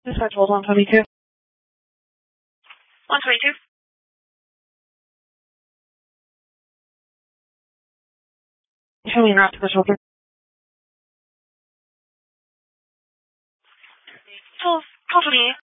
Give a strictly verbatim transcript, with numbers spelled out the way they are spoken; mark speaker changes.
Speaker 1: Dispatch hold one twenty-two.
Speaker 2: one twenty-two.
Speaker 1: Show me en route to the shelter.
Speaker 2: twelve, twelve twenty-eight.